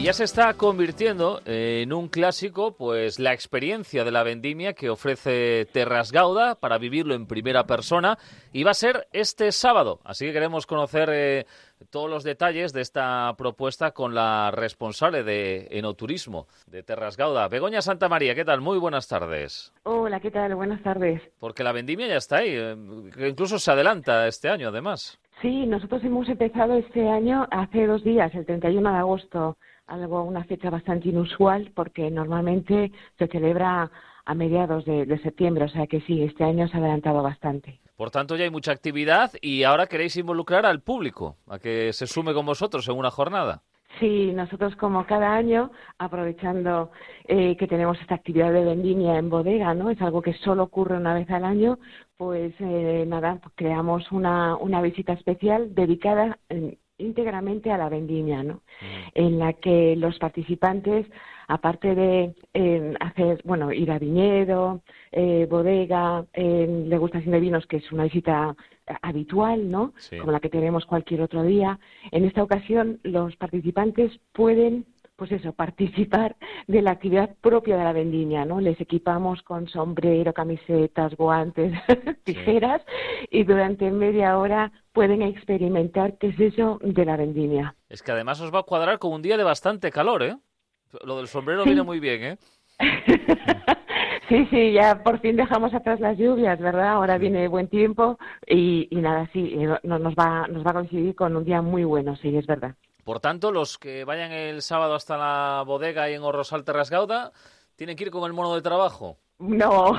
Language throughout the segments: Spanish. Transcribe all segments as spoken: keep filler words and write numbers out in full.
Y ya se está convirtiendo en un clásico, pues la experiencia de la vendimia que ofrece Terras Gauda para vivirlo en primera persona, y va a ser este sábado. Así que queremos conocer eh, todos los detalles de esta propuesta con la responsable de enoturismo de Terras Gauda, Begoña Santamaría. ¿Qué tal? Muy buenas tardes. Hola, ¿qué tal? Buenas tardes. Porque la vendimia ya está ahí, eh, que incluso se adelanta este año, además. Sí, nosotros hemos empezado este año hace dos días, el treinta y uno de agosto, algo una fecha bastante inusual porque normalmente se celebra a mediados de, de septiembre, o sea que sí, este año se ha adelantado bastante. Por tanto, ya hay mucha actividad y ahora queréis involucrar al público a que se sume con vosotros en una jornada. Sí, nosotros como cada año, aprovechando eh, que tenemos esta actividad de vendimia en bodega, ¿no? Es algo que solo ocurre una vez al año, pues eh, nada, pues creamos una, una visita especial dedicada eh, íntegramente a la vendimia, ¿no? Mm. En la que los participantes, aparte de eh, hacer, bueno, ir a viñedo, eh, bodega, eh, degustación de vinos, que es una visita habitual, ¿no? Sí. Como la que tenemos cualquier otro día. En esta ocasión, los participantes pueden, pues eso, participar de la actividad propia de la vendimia, ¿no? Les equipamos con sombrero, camisetas, guantes, tijeras, sí. Y durante media hora pueden experimentar qué es eso de la vendimia. Es que además os va a cuadrar con un día de bastante calor, ¿eh? Lo del sombrero sí. Viene muy bien, ¿eh? Sí, sí, ya por fin dejamos atrás las lluvias, ¿verdad? Ahora viene buen tiempo y, y nada, sí, no, nos va nos va a coincidir con un día muy bueno, sí, es verdad. Por tanto, los que vayan el sábado hasta la bodega y en Orrosal Terras Gauda, ¿tienen que ir con el mono de trabajo? No.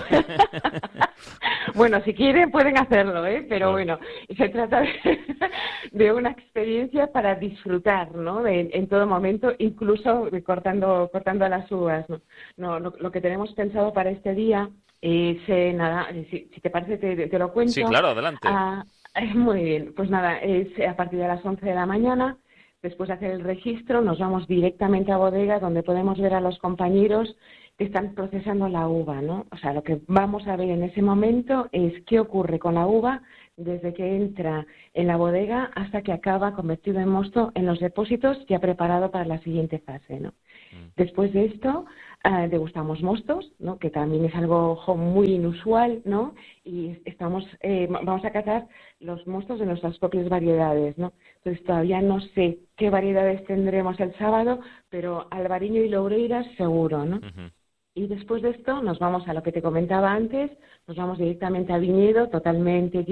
Bueno, si quieren pueden hacerlo, ¿eh? Pero no. Bueno, se trata de, de una experiencia para disfrutar, ¿no? De, en todo momento, incluso cortando cortando las uvas, ¿no? No, lo, lo que tenemos pensado para este día es, eh, nada, si, si te parece te, te lo cuento. Sí, claro, adelante. Ah, muy bien, pues nada, es a partir de las once de la mañana. Después de hacer el registro, nos vamos directamente a bodega, donde podemos ver a los compañeros que están procesando la uva, ¿no? O sea, lo que vamos a ver en ese momento es qué ocurre con la uva desde que entra en la bodega hasta que acaba convertido en mosto en los depósitos ya preparado para la siguiente fase, ¿no? Mm. Después de esto, eh, degustamos mostos, ¿no? Que también es algo muy inusual, ¿no? Y estamos, eh, vamos a catar los mostos de nuestras propias variedades, ¿no? Entonces todavía no sé qué variedades tendremos el sábado, pero Albariño y Loureiras seguro, ¿no? Uh-huh. Y después de esto nos vamos a lo que te comentaba antes, nos vamos directamente al viñedo, totalmente